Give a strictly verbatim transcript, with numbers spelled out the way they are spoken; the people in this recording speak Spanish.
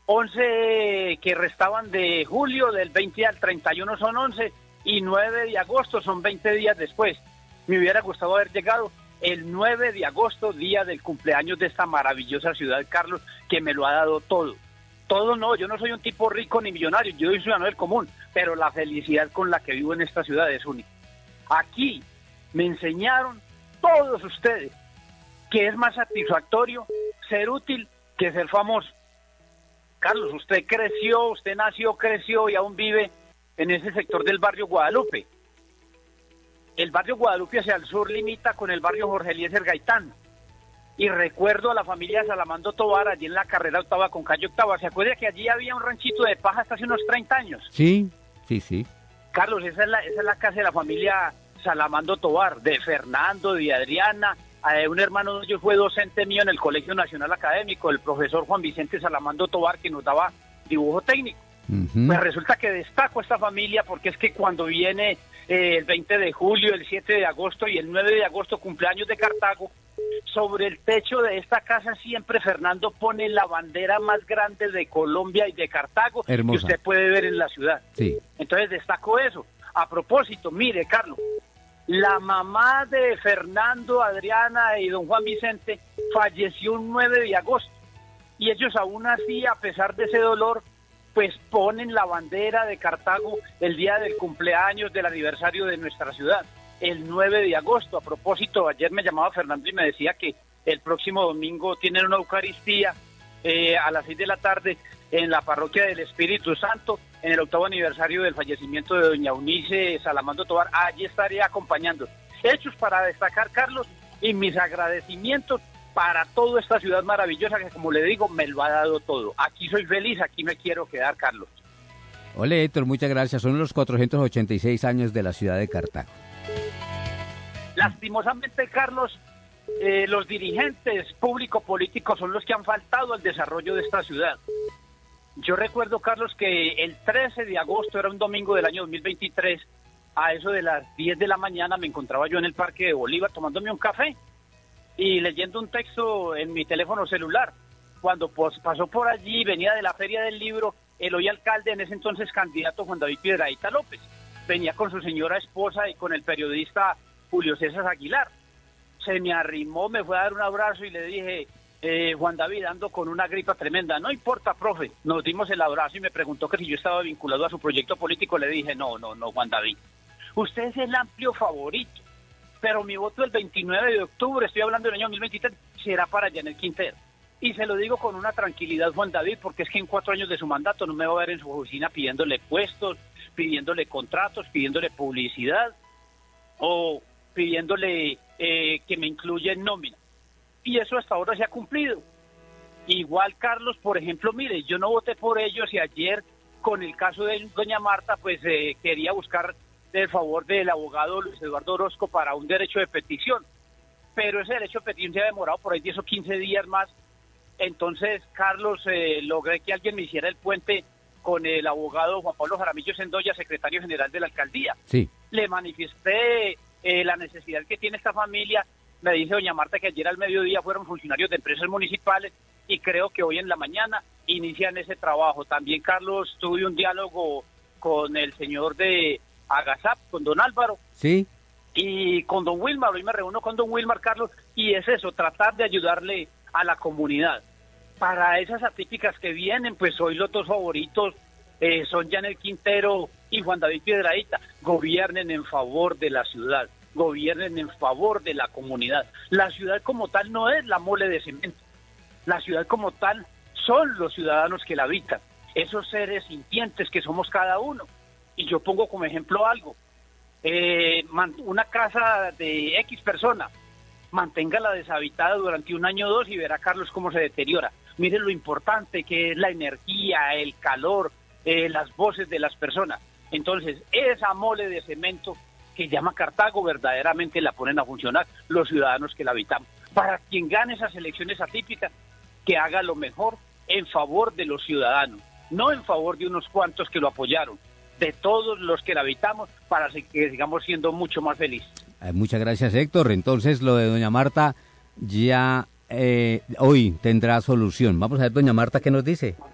once que restaban de julio, del veinte al treinta y uno son once, y nueve de agosto son veinte días después. Me hubiera gustado haber llegado el nueve de agosto, día del cumpleaños de esta maravillosa ciudad, Carlos, que me lo ha dado todo. Todo no, yo no soy un tipo rico ni millonario, yo soy ciudadano del común, pero la felicidad con la que vivo en esta ciudad es única. Aquí me enseñaron todos ustedes que es más satisfactorio ser útil que ser famoso. Carlos, usted creció, usted nació, creció y aún vive en ese sector del barrio Guadalupe. El barrio Guadalupe hacia el sur limita con el barrio Jorge Eliezer Gaitán. Y recuerdo a la familia Salamando Tovar allí en la carrera octava con calle octava. ¿Se acuerda que allí había un ranchito de paja hasta hace unos treinta años? Sí, sí, sí. Carlos, esa es la, esa es la casa de la familia Salamando Tovar, de Fernando, de Adriana. Eh, un hermano de ellos fue docente mío en el Colegio Nacional Académico, el profesor Juan Vicente Salamando Tovar, que nos daba dibujo técnico. Uh-huh. Pues resulta que destaco esta familia porque es que cuando viene eh, el veinte de julio, el siete de agosto y el nueve de agosto, cumpleaños de Cartago, sobre el techo de esta casa siempre Fernando pone la bandera más grande de Colombia y de Cartago. Hermosa. Que usted puede ver en la ciudad. Sí. Entonces destaco eso. A propósito, mire, Carlos, la mamá de Fernando, Adriana y don Juan Vicente falleció un nueve de agosto y ellos aún así, a pesar de ese dolor, pues ponen la bandera de Cartago el día del cumpleaños del aniversario de nuestra ciudad, el nueve de agosto. A propósito, ayer me llamaba Fernando y me decía que el próximo domingo tienen una Eucaristía eh, a las seis de la tarde en la parroquia del Espíritu Santo, en el octavo aniversario del fallecimiento de doña Eunice Salamando Tovar. Allí estaré acompañando. Hechos para destacar, Carlos, y mis agradecimientos para toda esta ciudad maravillosa que, como le digo, me lo ha dado todo. Aquí soy feliz, aquí me quiero quedar, Carlos. Ole, Héctor, muchas gracias. Son los cuatrocientos ochenta y seis años de la ciudad de Cartago. Lastimosamente, Carlos, eh, los dirigentes público-políticos son los que han faltado al desarrollo de esta ciudad. Yo recuerdo, Carlos, que el trece de agosto, era un domingo del año dos mil veintitrés, a eso de las diez de la mañana me encontraba yo en el Parque de Bolívar tomándome un café y leyendo un texto en mi teléfono celular. Cuando pues, pasó por allí, venía de la Feria del Libro, el hoy alcalde, en ese entonces candidato Juan David Piedradita López. Venía con su señora esposa y con el periodista Julio César Aguilar. Se me arrimó, me fue a dar un abrazo y le dije, eh, Juan David, ando con una gripa tremenda. No importa, profe. Nos dimos el abrazo y me preguntó que si yo estaba vinculado a su proyecto político. Le dije, no, no, no, Juan David. Usted es el amplio favorito, pero mi voto el veintinueve de octubre, estoy hablando del año dos mil veintitrés, será para Janet Quintero. Y se lo digo con una tranquilidad, Juan David, porque es que en cuatro años de su mandato no me va a ver en su oficina pidiéndole puestos, pidiéndole contratos, pidiéndole publicidad o pidiéndole eh, que me incluya en nómina. Y eso hasta ahora se ha cumplido. Igual, Carlos, por ejemplo, mire, yo no voté por ellos y ayer con el caso de doña Marta, pues eh, quería buscar el favor del abogado Luis Eduardo Orozco para un derecho de petición. Pero ese derecho de petición se ha demorado por ahí diez o quince días más. Entonces, Carlos, eh, logré que alguien me hiciera el puente con el abogado Juan Pablo Jaramillo Sendoya, secretario general de la alcaldía. Sí. Le manifesté eh, la necesidad que tiene esta familia. Me dice doña Marta que ayer al mediodía fueron funcionarios de empresas municipales y creo que hoy en la mañana inician ese trabajo. También, Carlos, tuve un diálogo con el señor de Agasap, con don Álvaro. Sí. Y con don Wilmar. Hoy me reúno con don Wilmar, Carlos, y es eso, tratar de ayudarle a la comunidad. Para esas atípicas que vienen, pues hoy los dos favoritos eh, son Janet Quintero y Juan David Piedradita. Gobiernen en favor de la ciudad, gobiernen en favor de la comunidad. La ciudad como tal no es la mole de cemento. La ciudad como tal son los ciudadanos que la habitan, esos seres sintientes que somos cada uno. Y yo pongo como ejemplo algo, eh, una casa de X personas, manténgala deshabitada durante un año o dos y verá, Carlos, cómo se deteriora. Miren lo importante que es la energía, el calor, eh, las voces de las personas. Entonces, esa mole de cemento que llama Cartago, verdaderamente la ponen a funcionar los ciudadanos que la habitamos. Para quien gane esas elecciones atípicas, que haga lo mejor en favor de los ciudadanos, no en favor de unos cuantos que lo apoyaron, de todos los que la habitamos, para que sigamos siendo mucho más felices. Muchas gracias, Héctor. Entonces, lo de doña Marta ya eh, hoy tendrá solución. Vamos a ver, doña Marta, ¿qué nos dice?